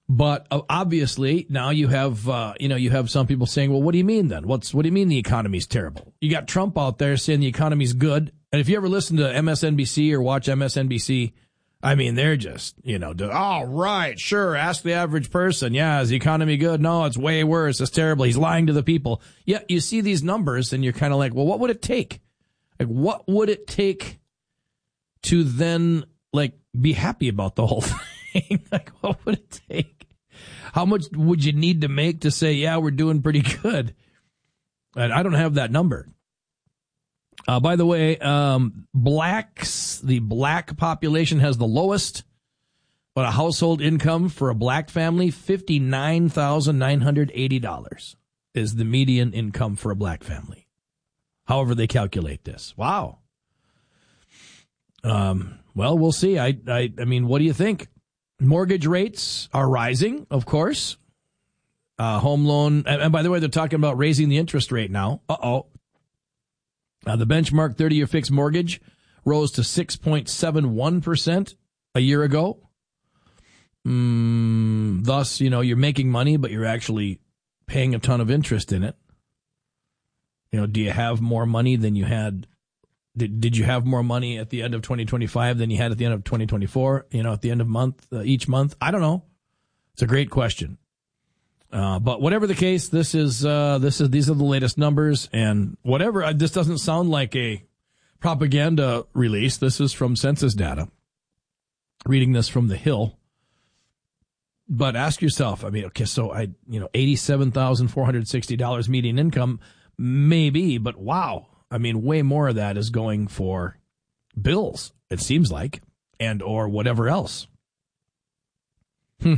But obviously now you have some people saying, well, what do you mean then? What do you mean the economy's terrible? You got Trump out there saying the economy's good. And if you ever listen to MSNBC or watch MSNBC, I mean, they're just, oh, right, sure, ask the average person. Yeah, is the economy good? No, it's way worse. It's terrible. He's lying to the people. Yeah, you see these numbers and you're kind of like, well, what would it take? Like, what would it take to then, be happy about the whole thing? Like, what would it take? How much would you need to make to say, yeah, we're doing pretty good? And I don't have that number. By the way, the black population has the lowest, but a household income for a black family, $59,980 is the median income for a black family. However they calculate this. Wow. Well, we'll see. I mean, what do you think? Mortgage rates are rising, of course. Home loan, and by the way, they're talking about raising the interest rate now. The benchmark 30-year fixed mortgage rose to 6.71% a year ago. Thus, you're making money, but you're actually paying a ton of interest in it. Do you have more money than you had? Did you have more money at the end of 2025 than you had at the end of 2024? At the end of each month? I don't know. It's a great question. But whatever the case, these are the latest numbers, and whatever. This doesn't sound like a propaganda release. This is from census data. Reading this from The Hill. But ask yourself, so $87,460 median income, maybe, but wow. Way more of that is going for bills, it seems like, and or whatever else. For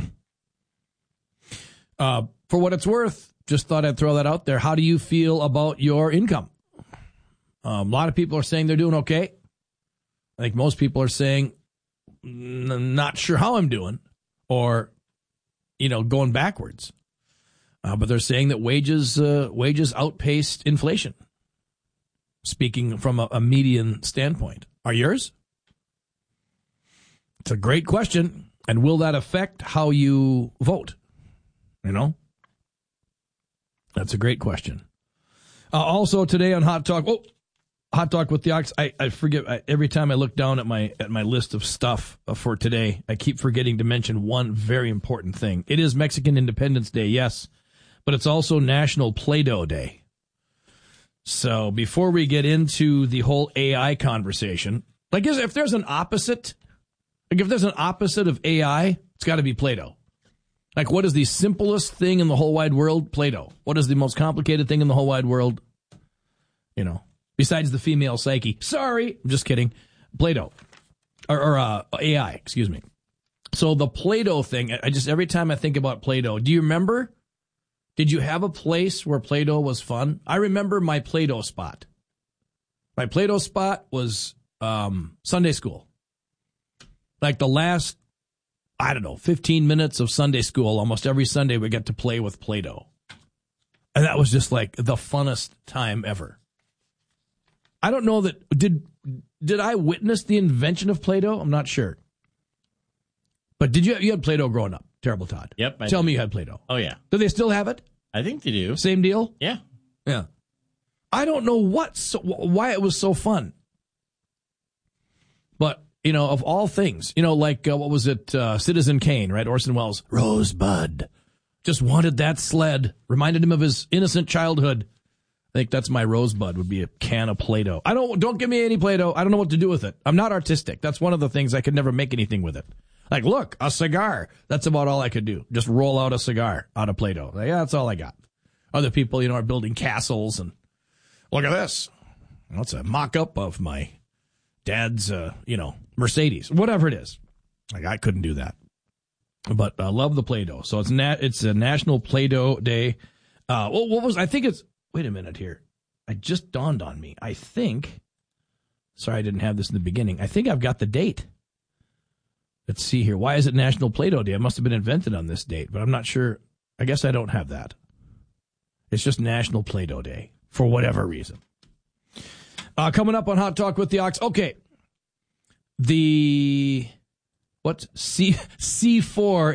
what it's worth, just thought I'd throw that out there. How do you feel about your income? A lot of people are saying they're doing okay. I think most people are saying, not sure how I'm doing, or, going backwards. But they're saying that wages outpaced inflation. Speaking from a median standpoint. Are yours? It's a great question. And will that affect how you vote? That's a great question. Also today on Hot Talk with the Ox, I forget, every time I look down at my list of stuff for today, I keep forgetting to mention one very important thing. It is Mexican Independence Day, yes, but it's also National Play-Doh Day. So before we get into the whole AI conversation, if there's an opposite, of AI, it's got to be Play-Doh. What is the simplest thing in the whole wide world? Play-Doh. What is the most complicated thing in the whole wide world? Besides the female psyche. Sorry, I'm just kidding. Play-Doh. Or AI, excuse me. So the Play-Doh thing, every time I think about Play-Doh, do you remember? Did you have a place where Play-Doh was fun? I remember my Play-Doh spot. My Play-Doh spot was Sunday school. The last, 15 minutes of Sunday school, almost every Sunday we got to play with Play-Doh. And that was just the funnest time ever. I don't know that, did I witness the invention of Play-Doh? I'm not sure. But you had Play-Doh growing up? Terrible Todd. Yep. Tell me you had Play-Doh. Oh, yeah. Do they still have it? I think they do. Same deal? Yeah. Yeah. I don't know why it was so fun. But, of all things, what was it? Citizen Kane, right? Orson Welles. Rosebud. Just wanted that sled. Reminded him of his innocent childhood. I think that's my Rosebud, would be a can of Play-Doh. Don't give me any Play-Doh. I don't know what to do with it. I'm not artistic. That's one of the things I could never make anything with it. Look, a cigar. That's about all I could do. Just roll out a cigar out of Play-Doh. That's all I got. Other people, are building castles and look at this. It's a mock-up of my dad's, Mercedes. Whatever it is. I couldn't do that. But I love the Play-Doh. So it's a National Play-Doh Day. Wait a minute here. It just dawned on me. Sorry I didn't have this in the beginning. I think I've got the date. Let's see here. Why is it National Play-Doh Day? It must have been invented on this date, but I'm not sure. I guess I don't have that. It's just National Play-Doh Day for whatever reason. Coming up on Hot Talk with the Ox. Okay. C4